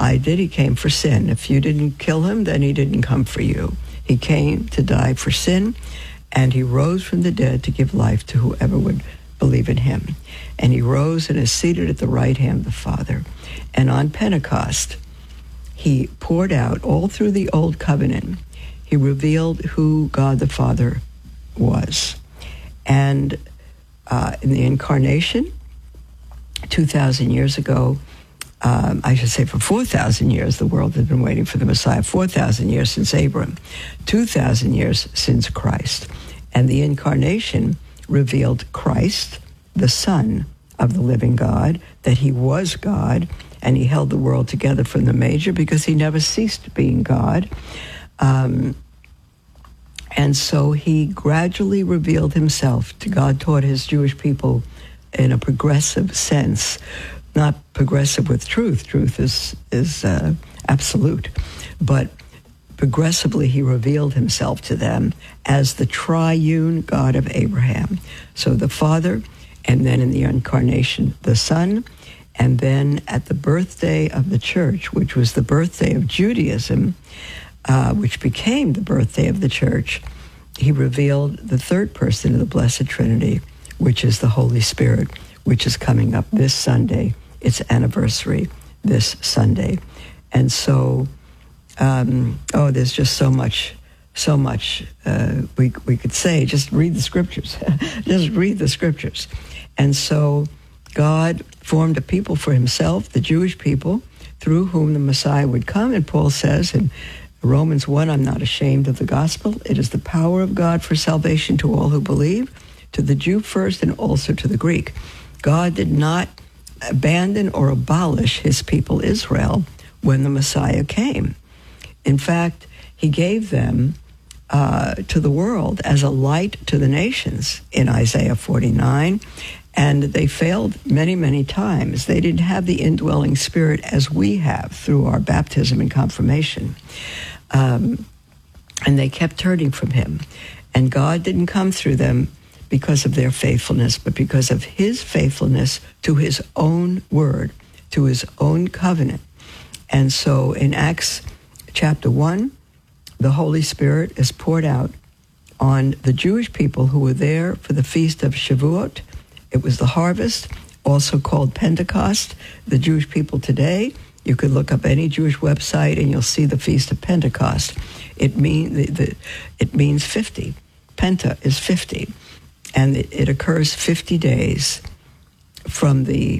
I did. He came for sin. If you didn't kill him, then he didn't come for you. He came to die for sin, and he rose from the dead to give life to whoever would believe in him. And he rose and is seated at the right hand of the Father. And on Pentecost, he poured out all through the Old Covenant. He revealed who God the Father was. And in the Incarnation, 2,000 years ago, I should say for 4,000 years, the world had been waiting for the Messiah. 4,000 years since Abram, 2,000 years since Christ. And the Incarnation revealed Christ, the Son of the living God, that he was God, and he held the world together from the manger because he never ceased being God. And so he gradually revealed himself to God, taught his Jewish people in a progressive sense, not progressive with truth. Truth is absolute. But progressively he revealed himself to them as the triune God of Abraham. So the Father, and then in the Incarnation, the Son, and then at the birthday of the Church, which was the birthday of Judaism, which became the birthday of the Church, he revealed the third person of the Blessed Trinity, which is the Holy Spirit, which is coming up this Sunday. Its anniversary this Sunday. And so, there's just so much we could say. Just read the Scriptures. Just read the Scriptures. And so God formed a people for himself, the Jewish people, through whom the Messiah would come. And Paul says in Romans 1, I'm not ashamed of the gospel. It is the power of God for salvation to all who believe, to the Jew first and also to the Greek. God did not abandon or abolish his people Israel when the Messiah came. In fact, he gave them to the world as a light to the nations in Isaiah 49, and they failed many, many times. They didn't have the indwelling Spirit as we have through our baptism and confirmation. And they kept turning from him. And God didn't come through them because of their faithfulness, but because of his faithfulness to his own word, to his own covenant. And so in Acts chapter 1, the Holy Spirit is poured out on the Jewish people who were there for the feast of Shavuot. It was the harvest, also called Pentecost. The Jewish people today, you could look up any Jewish website and you'll see the feast of Pentecost. It means 50. Penta is 50. And it occurs 50 days from the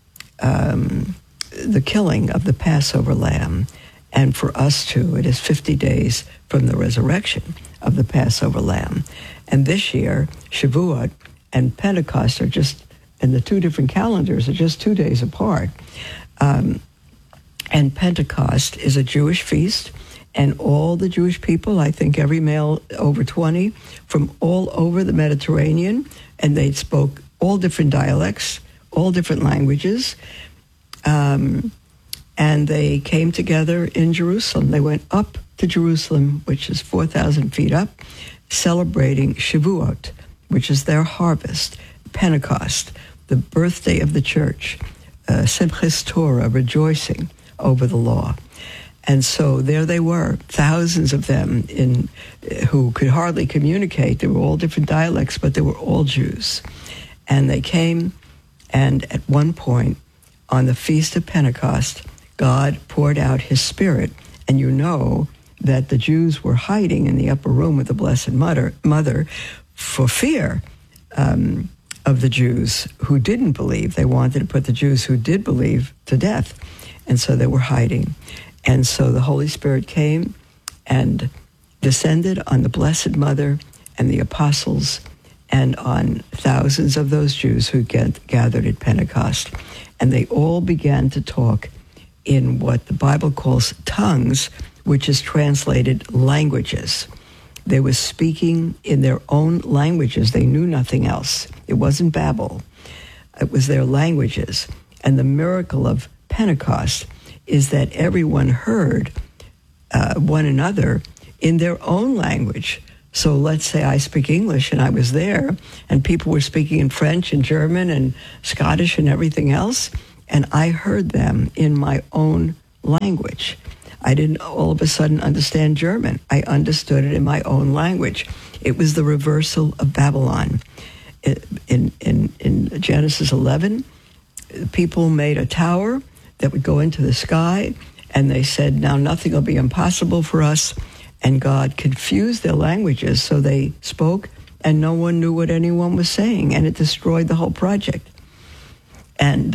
killing of the Passover lamb. And for us too, it is 50 days from the resurrection of the Passover lamb. And this year, Shavuot and Pentecost are just, and the two different calendars are just 2 days apart. And Pentecost is a Jewish feast. And all the Jewish people, I think every male over 20, from all over the Mediterranean, and they spoke all different dialects, all different languages, and they came together in Jerusalem. They went up to Jerusalem, which is 4,000 feet up, celebrating Shavuot, which is their harvest, Pentecost, the birthday of the church, Simchas Torah, rejoicing over the law. And so there they were, thousands of them who could hardly communicate. They were all different dialects, but they were all Jews. And they came, and at one point, on the Feast of Pentecost, God poured out his Spirit. And you know that the Jews were hiding in the upper room with the Blessed Mother for fear of the Jews who didn't believe. They wanted to put the Jews who did believe to death. And so they were hiding. And so the Holy Spirit came and descended on the Blessed Mother and the apostles and on thousands of those Jews who gathered at Pentecost. And they all began to talk in what the Bible calls tongues, which is translated languages. They were speaking in their own languages. They knew nothing else. It wasn't Babel. It was their languages. And the miracle of Pentecost is that everyone heard one another in their own language. So let's say I speak English and I was there and people were speaking in French and German and Scottish and everything else, and I heard them in my own language. I didn't all of a sudden understand German. I understood it in my own language. It was the reversal of Babylon. In Genesis 11, people made a tower that would go into the sky, and they said, now nothing will be impossible for us. And God confused their languages, so they spoke, and no one knew what anyone was saying, and it destroyed the whole project. And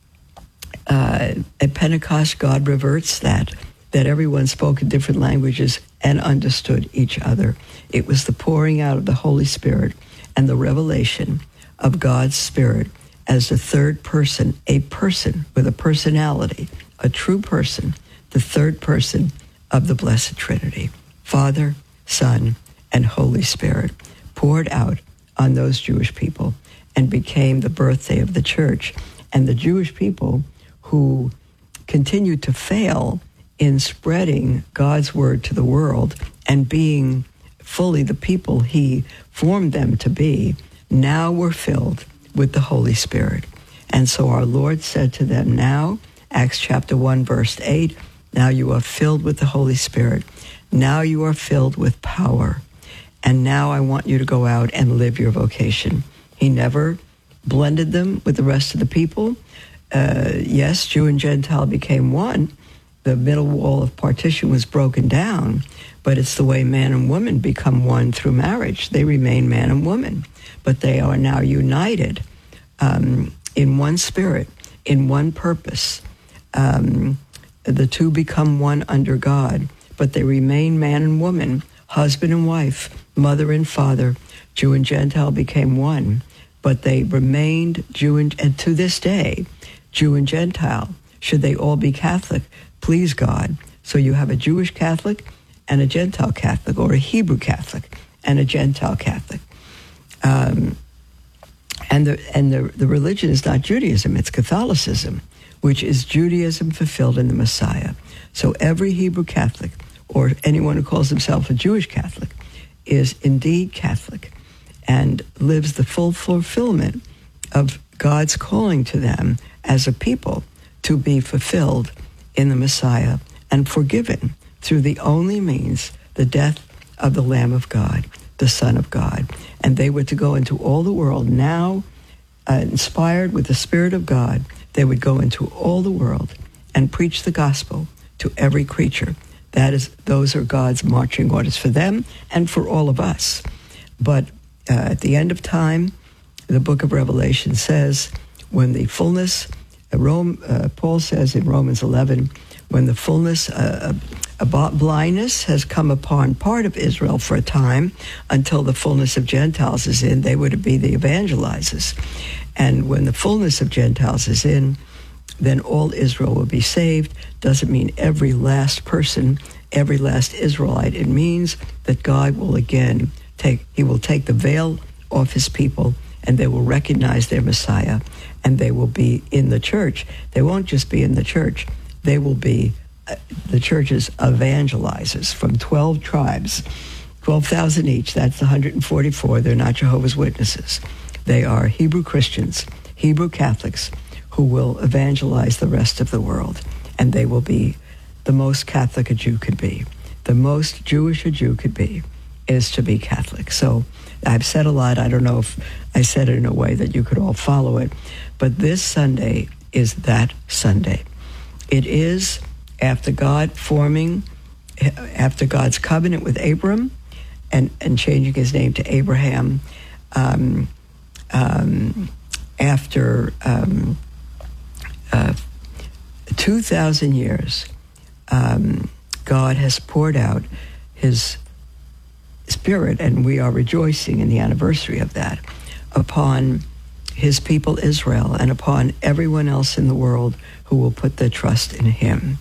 at Pentecost, God reverts that everyone spoke in different languages and understood each other. It was the pouring out of the Holy Spirit and the revelation of God's Spirit as the third person, a person with a personality, a true person, the third person of the Blessed Trinity, Father, Son, and Holy Spirit, poured out on those Jewish people and became the birthday of the church. And the Jewish people who continued to fail in spreading God's word to the world and being fully the people he formed them to be, now were filled with the Holy Spirit. And so our Lord said to them now, Acts chapter 1, verse 8, now you are filled with the Holy Spirit. Now you are filled with power. And now I want you to go out and live your vocation. He never blended them with the rest of the people. Yes, Jew and Gentile became one. The middle wall of partition was broken down, but it's the way man and woman become one through marriage. They remain man and woman, but they are now united in one spirit, in one purpose. The two become one under God, but they remain man and woman, husband and wife, mother and father. Jew and Gentile became one, but they remained Jew and to this day, Jew and Gentile. Should they all be Catholic? Please God. So you have a Jewish Catholic and a Gentile Catholic, or a Hebrew Catholic and a Gentile Catholic. And the religion is not Judaism, it's Catholicism, which is Judaism fulfilled in the Messiah. So every Hebrew Catholic, or anyone who calls himself a Jewish Catholic, is indeed Catholic and lives the full fulfillment of God's calling to them as a people to be fulfilled in the Messiah and forgiven through the only means, the death of the Lamb of God, the Son of God. And they were to go into all the world now, inspired with the Spirit of God. They would go into all the world and preach the gospel to every creature. Those are God's marching orders for them and for all of us. But at the end of time, the book of Revelation says, when the fullness, Paul says in Romans 11, when the fullness, blindness has come upon part of Israel for a time until the fullness of Gentiles is in, they were to be the evangelizers. And when the fullness of Gentiles is in, then all Israel will be saved. Doesn't mean every last person, every last Israelite. It means that God will again take the veil off his people, and they will recognize their Messiah, and they will be in the church. They won't just be in the church. They will be the church's evangelizers from 12 tribes, 12,000 each. That's 144. They're not Jehovah's Witnesses. They are Hebrew Christians, Hebrew Catholics, who will evangelize the rest of the world. And they will be the most Catholic a Jew could be. The most Jewish a Jew could be is to be Catholic. So I've said a lot. I don't know if I said it in a way that you could all follow it. But this Sunday is that Sunday. It is after God's covenant with Abram and changing his name to Abraham, after 2,000 years, God has poured out his Spirit, and we are rejoicing in the anniversary of that, upon his people Israel and upon everyone else in the world who will put their trust in him.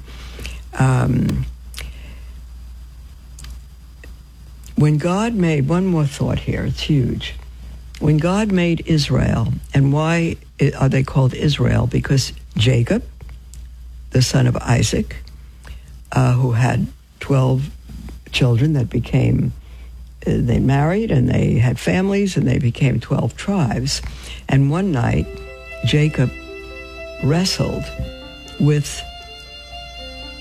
When God made, one more thought here, it's huge. When God made Israel, and why are they called Israel? Because Jacob, the son of Isaac, who had 12 children that became, they married and they had families and they became 12 tribes. And one night, Jacob wrestled with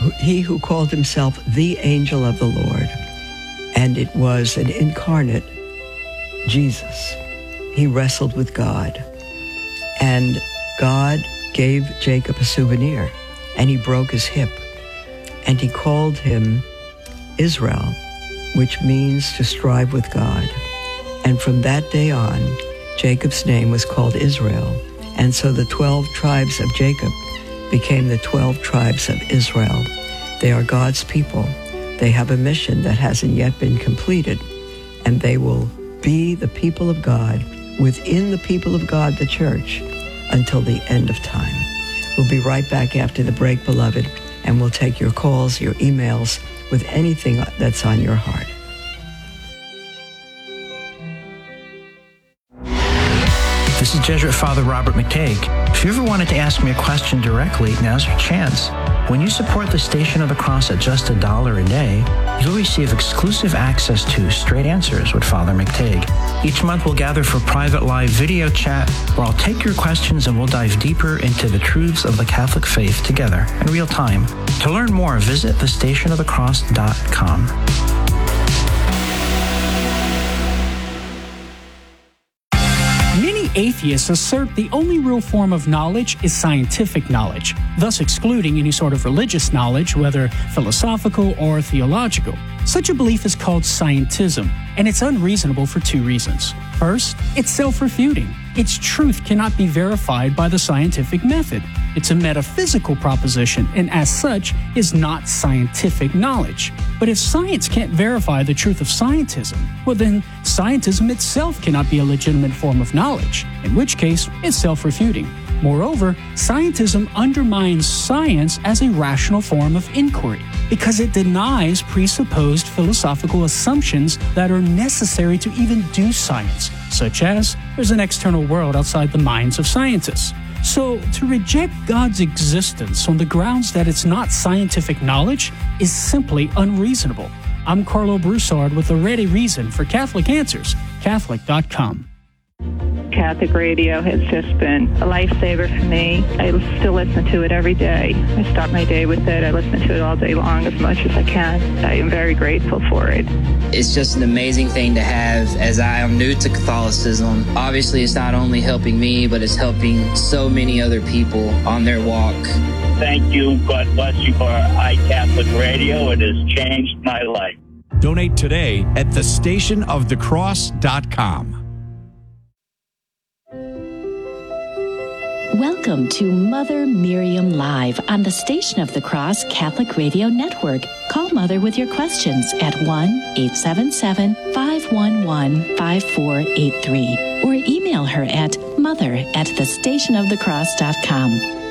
he who called himself the angel of the Lord, and it was an incarnate Jesus. He wrestled with God, and God gave Jacob a souvenir, and he broke his hip, and he called him Israel, which means to strive with God. And from that day on, Jacob's name was called Israel, and so the 12 tribes of Jacob became the 12 tribes of Israel. They are God's people. They have a mission that hasn't yet been completed, and they will be the people of God within the people of God, the church, until the end of time. We'll be right back after the break, beloved, and we'll take your calls, your emails, with anything that's on your heart. This is Jesuit Father Robert McTague. If you ever wanted to ask me a question directly, now's your chance. When you support the Station of the Cross at just $1 a day, you'll receive exclusive access to Straight Answers with Father McTague. Each month we'll gather for private live video chat where I'll take your questions and we'll dive deeper into the truths of the Catholic faith together in real time. To learn more, visit thestationofthecross.com. Atheists assert the only real form of knowledge is scientific knowledge, thus excluding any sort of religious knowledge, whether philosophical or theological. Such a belief is called scientism, and it's unreasonable for two reasons. First, it's self-refuting. Its truth cannot be verified by the scientific method. It's a metaphysical proposition, and as such, is not scientific knowledge. But if science can't verify the truth of scientism, well then, scientism itself cannot be a legitimate form of knowledge, in which case, it's self-refuting. Moreover, scientism undermines science as a rational form of inquiry, because it denies presupposed philosophical assumptions that are necessary to even do science, such as there's an external world outside the minds of scientists. So, to reject God's existence on the grounds that it's not scientific knowledge is simply unreasonable. I'm Carlo Broussard with a ready reason for Catholic Answers, Catholic.com. Catholic radio has just been a lifesaver for me. I still listen to it every day. I start my day with it. I listen to it all day long as much as I can. I am very grateful for it. It's just an amazing thing to have, as I am new to Catholicism. Obviously, it's not only helping me, but it's helping so many other people on their walk. Thank you. God bless you for iCatholic Radio. It has changed my life. Donate today at thestationofthecross.com. Welcome to Mother Miriam Live on the Station of the Cross Catholic Radio Network. Call Mother with your questions at 1-877-511-5483 or email her at mother@thestationofthecross.com.